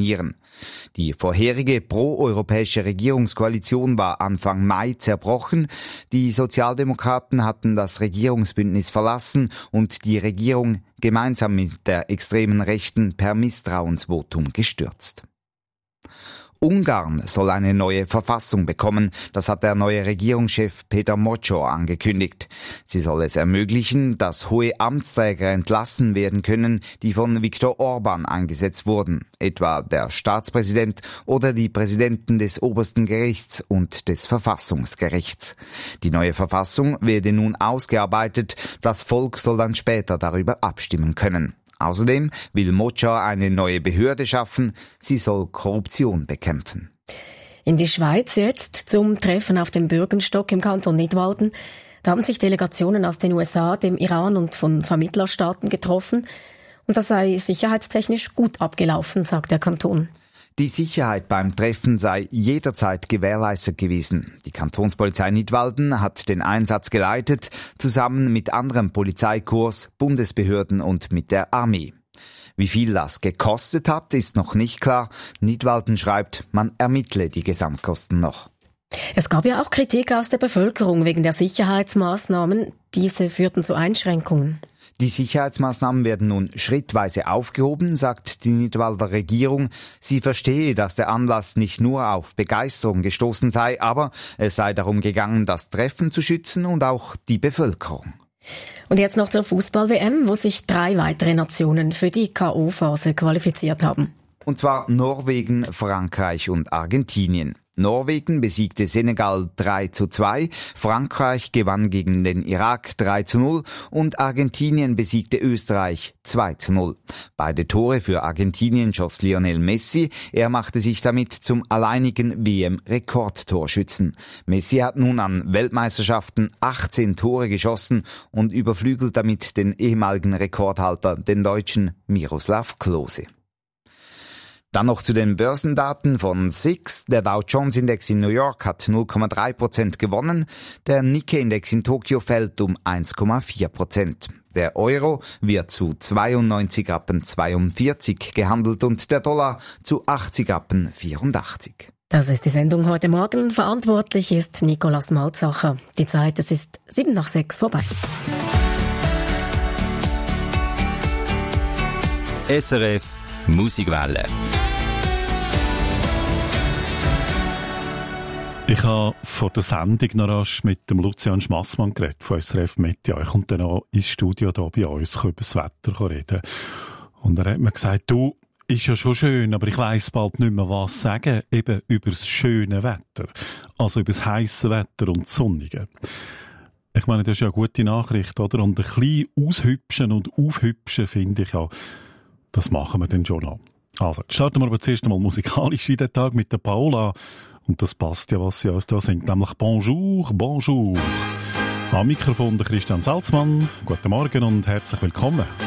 funktionieren. Die vorherige pro-europäische Regierungskoalition war Anfang Mai zerbrochen. Die Sozialdemokraten hatten das Regierungsbündnis verlassen und die Regierung gemeinsam mit der extremen Rechten per Misstrauensvotum gestürzt. Ungarn soll eine neue Verfassung bekommen. Das hat der neue Regierungschef Peter Mocso angekündigt. Sie soll es ermöglichen, dass hohe Amtsträger entlassen werden können, die von Viktor Orban eingesetzt wurden, etwa der Staatspräsident oder die Präsidenten des obersten Gerichts und des Verfassungsgerichts. Die neue Verfassung werde nun ausgearbeitet. Das Volk soll dann später darüber abstimmen können. Außerdem will Mocso eine neue Behörde schaffen. Sie soll Korruption bekämpfen. In die Schweiz jetzt zum Treffen auf dem Bürgenstock im Kanton Nidwalden. Da haben sich Delegationen aus den USA, dem Iran und von Vermittlerstaaten getroffen. Und das sei sicherheitstechnisch gut abgelaufen, sagt der Kanton. Die Sicherheit beim Treffen sei jederzeit gewährleistet gewesen. Die Kantonspolizei Nidwalden hat den Einsatz geleitet, zusammen mit anderen Polizeikorps, Bundesbehörden und mit der Armee. Wie viel das gekostet hat, ist noch nicht klar. Nidwalden schreibt, man ermittle die Gesamtkosten noch. Es gab ja auch Kritik aus der Bevölkerung wegen der Sicherheitsmaßnahmen. Diese führten zu Einschränkungen. Die Sicherheitsmaßnahmen werden nun schrittweise aufgehoben, sagt die Nidwalder Regierung. Sie verstehe, dass der Anlass nicht nur auf Begeisterung gestoßen sei, aber es sei darum gegangen, das Treffen zu schützen und auch die Bevölkerung. Und jetzt noch zur Fußball-WM, wo sich 3 weitere Nationen für die K.O.-Phase qualifiziert haben. Und zwar Norwegen, Frankreich und Argentinien. Norwegen besiegte Senegal 3:2, Frankreich gewann gegen den Irak 3:0 und Argentinien besiegte Österreich 2:0. Beide Tore für Argentinien schoss Lionel Messi. Er machte sich damit zum alleinigen WM-Rekordtorschützen. Messi hat nun an Weltmeisterschaften 18 Tore geschossen und überflügelt damit den ehemaligen Rekordhalter, den Deutschen Miroslav Klose. Dann noch zu den Börsendaten von SIX. Der Dow Jones Index in New York hat 0,3% gewonnen. Der Nikkei-Index in Tokio fällt um 1,4%. Der Euro wird zu 92,42 gehandelt und der Dollar zu 80,84. Das ist die Sendung heute Morgen. Verantwortlich ist Nikolaus Malzacher. Die Zeit, es ist 7:06 vorbei. SRF Musikwelle. Ich habe vor der Sendung noch rasch mit dem Lucian Schmassmann geredet, von SRF Media. Er kommt dann auch ins Studio hier bei uns, über das Wetter reden. Und er hat mir gesagt, du, ist ja schon schön, aber ich weiss bald nicht mehr, was sagen, eben über das schöne Wetter. Also über das heisse Wetter und das Sonnige. Ich meine, das ist ja eine gute Nachricht, oder? Und ein bisschen aushübschen und aufhübschen, finde ich ja, das machen wir dann schon noch. Also, starten wir aber zuerst einmal musikalisch in den Tag mit der Paola. Und das passt ja, was sie uns da singt, nämlich Bonjour, Bonjour. Am Mikrofon der Christian Salzmann. Guten Morgen und herzlich willkommen.